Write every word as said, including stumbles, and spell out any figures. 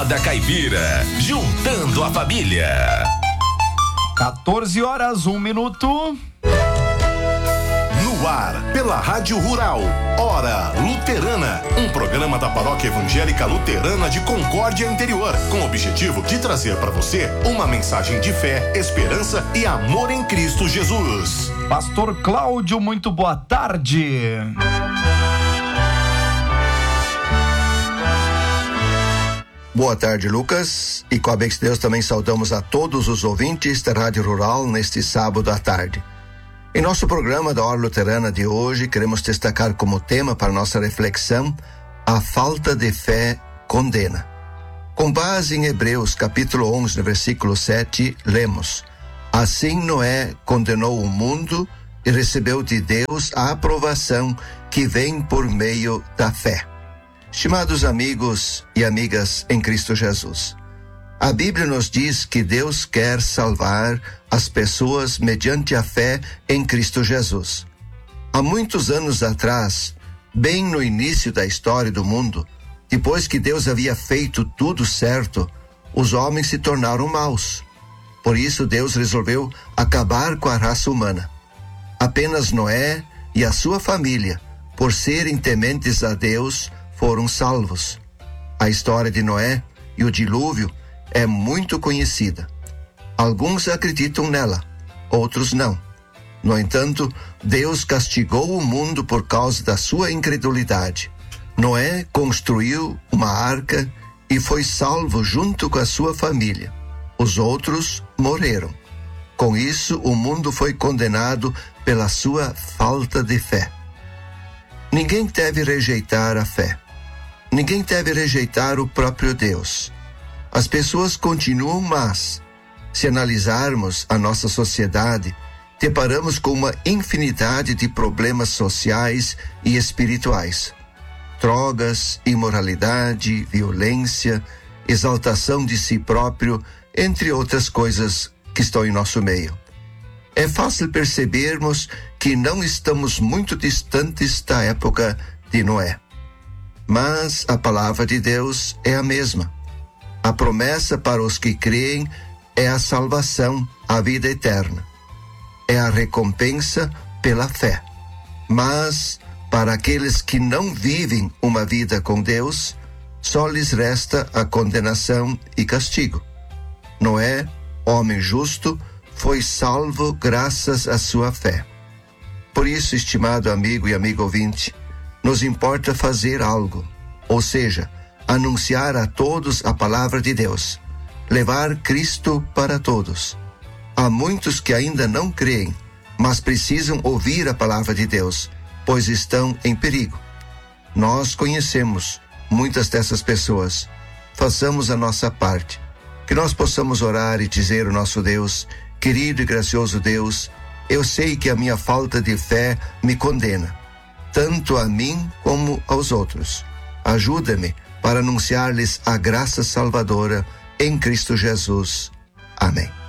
Roda Caipira, juntando a família. quatorze horas, um minuto. No ar, pela Rádio Rural, Hora Luterana, um programa da Paróquia Evangélica Luterana de Concórdia Interior, com o objetivo de trazer para você uma mensagem de fé, esperança e amor em Cristo Jesus. Pastor Cláudio, muito boa tarde. Boa tarde, Lucas, e com a bênção de Deus também saudamos a todos os ouvintes da Rádio Rural neste sábado à tarde. Em nosso programa da Hora Luterana de hoje, queremos destacar como tema para nossa reflexão a falta de fé condena. Com base em Hebreus capítulo onze, no versículo sete, lemos: Assim Noé condenou o mundo e recebeu de Deus a aprovação que vem por meio da fé. Estimados amigos e amigas em Cristo Jesus, a Bíblia nos diz que Deus quer salvar as pessoas mediante a fé em Cristo Jesus. Há muitos anos atrás, bem no início da história do mundo, depois que Deus havia feito tudo certo, os homens se tornaram maus. Por isso Deus resolveu acabar com a raça humana. Apenas Noé e a sua família, por serem tementes a Deus, foram salvos. A história de Noé e o dilúvio é muito conhecida. Alguns acreditam nela, outros não. No entanto, Deus castigou o mundo por causa da sua incredulidade. Noé construiu uma arca e foi salvo junto com a sua família. Os outros morreram. Com isso, o mundo foi condenado pela sua falta de fé. Ninguém deve rejeitar a fé. Ninguém deve rejeitar o próprio Deus. As pessoas continuam más. Se analisarmos a nossa sociedade, deparamos com uma infinidade de problemas sociais e espirituais. Drogas, imoralidade, violência, exaltação de si próprio, entre outras coisas que estão em nosso meio. É fácil percebermos que não estamos muito distantes da época de Noé. Mas a palavra de Deus é a mesma. A promessa para os que creem é a salvação, a vida eterna. É a recompensa pela fé. Mas, para aqueles que não vivem uma vida com Deus, só lhes resta a condenação e castigo. Noé, homem justo, foi salvo graças à sua fé. Por isso, estimado amigo e amigo ouvinte, nos importa fazer algo, ou seja, anunciar a todos a palavra de Deus, levar Cristo para todos. Há muitos que ainda não creem, mas precisam ouvir a palavra de Deus, pois estão em perigo. Nós conhecemos muitas dessas pessoas. Façamos a nossa parte, que nós possamos orar e dizer ao nosso Deus: querido e gracioso Deus, eu sei que a minha falta de fé me condena, tanto a mim como aos outros. Ajuda-me para anunciar-lhes a graça salvadora em Cristo Jesus. Amém.